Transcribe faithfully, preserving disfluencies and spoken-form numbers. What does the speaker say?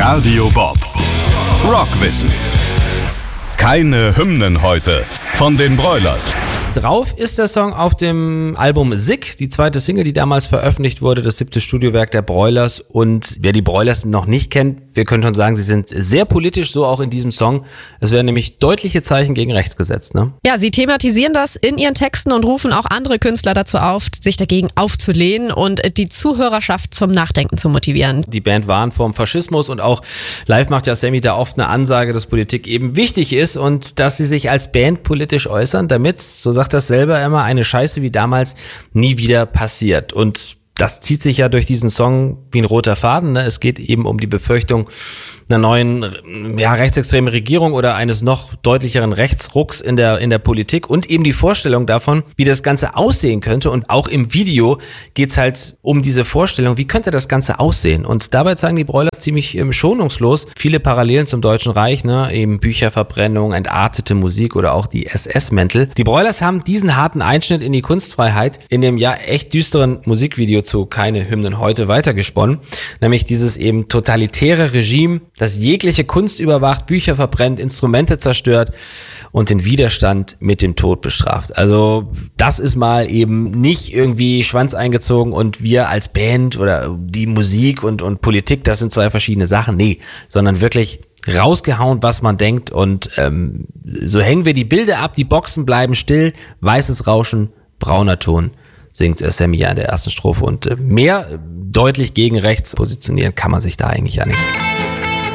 Radio Bob. Rockwissen. Keine Hymnen heute von den Broilers. Drauf ist der Song auf dem Album Sick, die zweite Single, die damals veröffentlicht wurde, das siebte Studiowerk der Broilers. Und wer die Broilers noch nicht kennt, wir können schon sagen, sie sind sehr politisch, so auch in diesem Song. Es werden nämlich deutliche Zeichen gegen rechts gesetzt, ne? Ja, sie thematisieren das in ihren Texten und rufen auch andere Künstler dazu auf, sich dagegen aufzulehnen und die Zuhörerschaft zum Nachdenken zu motivieren. Die Band warnt vorm Faschismus und auch live macht ja Sammy da oft eine Ansage, dass Politik eben wichtig ist und dass sie sich als Band politisch äußern, damit, so sagt das selber immer, eine Scheiße wie damals nie wieder passiert. Und das zieht sich ja durch diesen Song wie ein roter Faden, ne? Es geht eben um die Befürchtung einer neuen, ja, rechtsextremen Regierung oder eines noch deutlicheren Rechtsrucks in der, in der Politik und eben die Vorstellung davon, wie das Ganze aussehen könnte. Und auch im Video geht's halt um diese Vorstellung, wie könnte das Ganze aussehen? Und dabei zeigen die Broilers ziemlich ähm, schonungslos viele Parallelen zum Deutschen Reich, ne? Eben Bücherverbrennung, entartete Musik oder auch die S S-Mäntel. Die Broilers haben diesen harten Einschnitt in die Kunstfreiheit in dem ja echt düsteren Musikvideo zu Keine Hymnen heute weitergesponnen, nämlich dieses eben totalitäre Regime, das jegliche Kunst überwacht, Bücher verbrennt, Instrumente zerstört und den Widerstand mit dem Tod bestraft. Also das ist mal eben nicht irgendwie Schwanz eingezogen und wir als Band oder die Musik und, und Politik, das sind zwei verschiedene Sachen. Nee, sondern wirklich rausgehauen, was man denkt und ähm, so hängen wir die Bilder ab, die Boxen bleiben still, weißes Rauschen, brauner Ton, singt Sammy ja in der ersten Strophe und mehr deutlich gegen rechts positionieren kann man sich da eigentlich ja nicht.